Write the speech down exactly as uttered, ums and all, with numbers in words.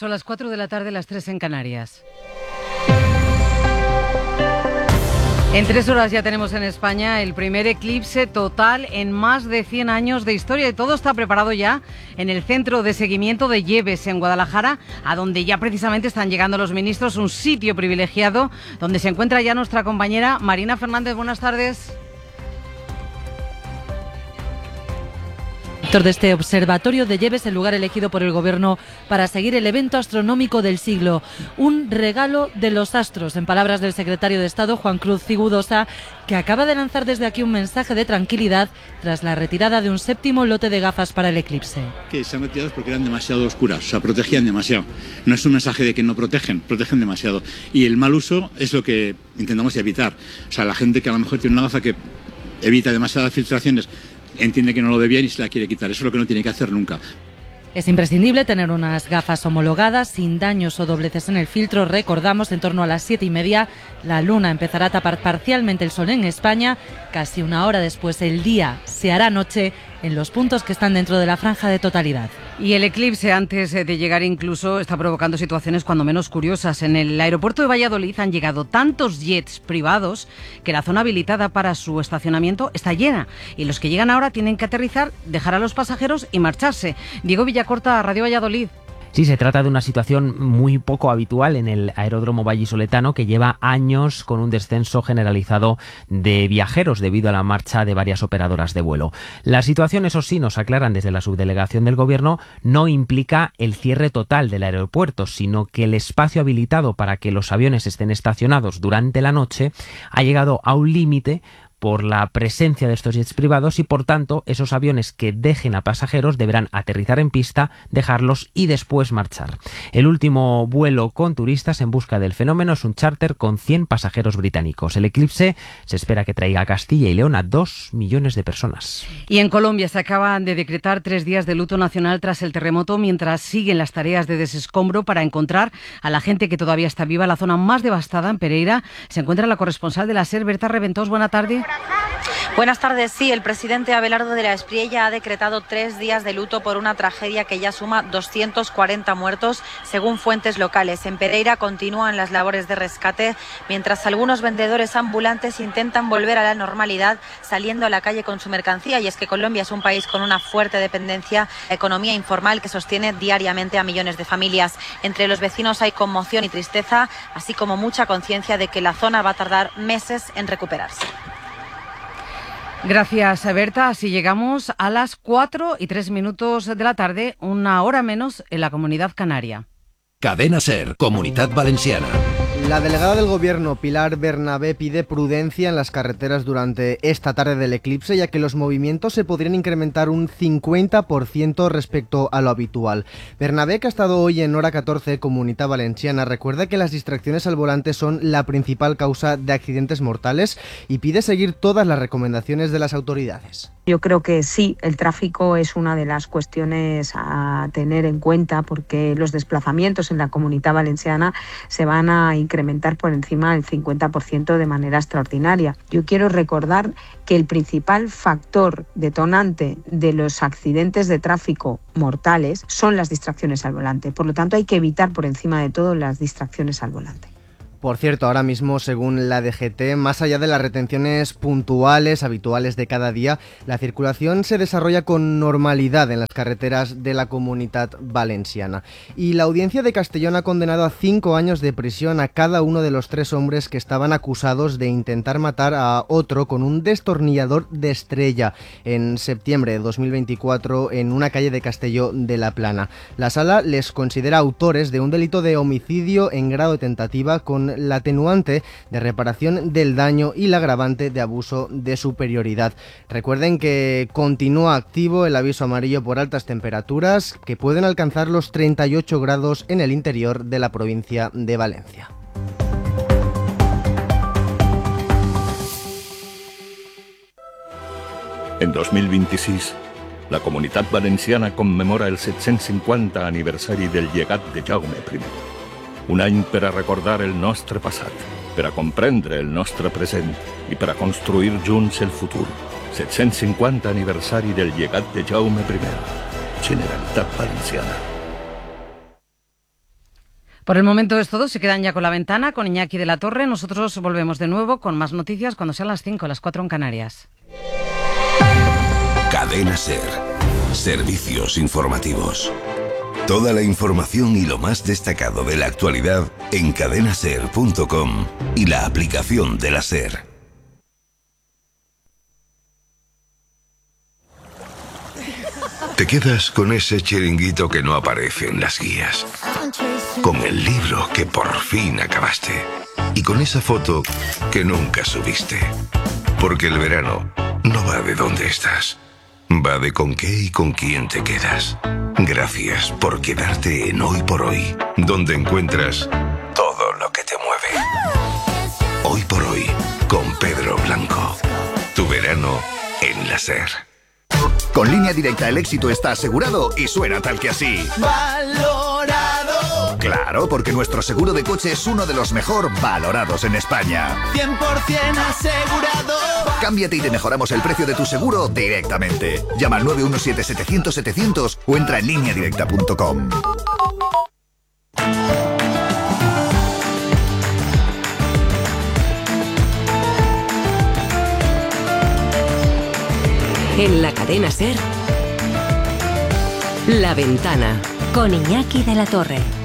Son las cuatro de la tarde, las tres en Canarias. En tres horas ya tenemos en España el primer eclipse total en más de cien años de historia y todo está preparado ya en el Centro de Seguimiento de Lleves en Guadalajara, a donde ya precisamente están llegando los ministros, un sitio privilegiado donde se encuentra ya nuestra compañera Marina Fernández. Buenas tardes. De este observatorio de Lleves, el lugar elegido por el Gobierno para seguir el evento astronómico del siglo. Un regalo de los astros, en palabras del secretario de Estado, Juan Cruz Cigudosa, que acaba de lanzar desde aquí un mensaje de tranquilidad tras la retirada de un séptimo lote de gafas para el eclipse. Que se han retirado porque eran demasiado oscuras, o sea, protegían demasiado. No es un mensaje de que no protegen, protegen demasiado. Y el mal uso es lo que intentamos evitar. O sea, la gente que a lo mejor tiene una gafa que evita demasiadas filtraciones, entiende que no lo debía y se la quiere quitar. Eso es lo que no tiene que hacer nunca. Es imprescindible tener unas gafas homologadas, sin daños o dobleces en el filtro. Recordamos, en torno a las siete y media, la luna empezará a tapar parcialmente el sol en España. Casi una hora después, el día se hará noche en los puntos que están dentro de la franja de totalidad. Y el eclipse, antes de llegar incluso, está provocando situaciones cuando menos curiosas. En el aeropuerto de Valladolid han llegado tantos jets privados que la zona habilitada para su estacionamiento está llena. Y los que llegan ahora tienen que aterrizar, dejar a los pasajeros y marcharse. Diego Villacorta, Radio Valladolid. Sí, se trata de una situación muy poco habitual en el aeródromo vallisoletano, que lleva años con un descenso generalizado de viajeros debido a la marcha de varias operadoras de vuelo. La situación, eso sí, nos aclaran desde la subdelegación del Gobierno, no implica el cierre total del aeropuerto, sino que el espacio habilitado para que los aviones estén estacionados durante la noche ha llegado a un límite por la presencia de estos jets privados y, por tanto, esos aviones que dejen a pasajeros deberán aterrizar en pista, dejarlos y después marchar. El último vuelo con turistas en busca del fenómeno es un charter con cien pasajeros británicos. El eclipse se espera que traiga a Castilla y León a dos millones de personas. Y en Colombia se acaban de decretar tres días de luto nacional tras el terremoto, mientras siguen las tareas de desescombro para encontrar a la gente que todavía está viva. La zona más devastada, en Pereira, se encuentra la corresponsal de la SER, Berta Reventós. Buena tarde. Buenas tardes. Sí, el presidente Abelardo de la Espriella ha decretado tres días de luto por una tragedia que ya suma doscientos cuarenta muertos, según fuentes locales. En Pereira continúan las labores de rescate, mientras algunos vendedores ambulantes intentan volver a la normalidad saliendo a la calle con su mercancía. Y es que Colombia es un país con una fuerte dependencia, economía informal que sostiene diariamente a millones de familias. Entre los vecinos hay conmoción y tristeza, así como mucha conciencia de que la zona va a tardar meses en recuperarse. Gracias, Berta. Así llegamos a las cuatro y tres minutos de la tarde, una hora menos en la Comunidad Canaria. Cadena SER, Comunidad Valenciana. La delegada del Gobierno, Pilar Bernabé, pide prudencia en las carreteras durante esta tarde del eclipse, ya que los movimientos se podrían incrementar un cincuenta por ciento respecto a lo habitual. Bernabé, que ha estado hoy en Hora catorce, Comunidad Valenciana, recuerda que las distracciones al volante son la principal causa de accidentes mortales y pide seguir todas las recomendaciones de las autoridades. Yo creo que sí, el tráfico es una de las cuestiones a tener en cuenta, porque los desplazamientos en la Comunidad Valenciana se van a incrementar por encima del cincuenta por ciento de manera extraordinaria. Yo quiero recordar que el principal factor detonante de los accidentes de tráfico mortales son las distracciones al volante. Por lo tanto, hay que evitar por encima de todo las distracciones al volante. Por cierto, ahora mismo, según la D G T, más allá de las retenciones puntuales, habituales de cada día, la circulación se desarrolla con normalidad en las carreteras de la Comunidad Valenciana. Y la Audiencia de Castellón ha condenado a cinco años de prisión a cada uno de los tres hombres que estaban acusados de intentar matar a otro con un destornillador de estrella en septiembre de dos mil veinticuatro en una calle de Castelló de la Plana. La sala les considera autores de un delito de homicidio en grado de tentativa con la atenuante de reparación del daño y la agravante de abuso de superioridad. Recuerden que continúa activo el aviso amarillo por altas temperaturas, que pueden alcanzar los treinta y ocho grados en el interior de la provincia de Valencia. En dos mil vint-i-sis, la Comunitat Valenciana commemora el set-cents cinquanta aniversari del llegat de Jaume primer. Un any per a recordar el nostre passat, per a comprendre el nostre present i per a construir junts el futur. set-cents cinquanta aniversari del llegat de Jaume primer. Generalitat Valenciana. Por el momento es todo, se quedan ya con La Ventana, con Iñaki de la Torre. Nosotros volvemos de nuevo con más noticias cuando sean las cinco, las cuatro en Canarias. Cadena SER. Servicios informativos. Toda la información y lo más destacado de la actualidad en cadena ser punto com y la aplicación de la SER. Te quedas con ese chiringuito que no aparece en las guías, con el libro que por fin acabaste y con esa foto que nunca subiste. Porque el verano no va de dónde estás, va de con qué y con quién te quedas. Gracias por quedarte en Hoy por Hoy, donde encuentras todo lo que te mueve. Hoy por Hoy, con Pedro Blanco. Tu verano en la SER. Con Línea Directa el éxito está asegurado y suena tal que así. ¡Valorado! Claro, porque nuestro seguro de coche es uno de los mejor valorados en España. cien por ciento asegurado. Cámbiate y te mejoramos el precio de tu seguro directamente. Llama al nueve uno siete setecientos setecientos o entra en línea directa punto com. En la cadena SER, La Ventana, con Iñaki de la Torre.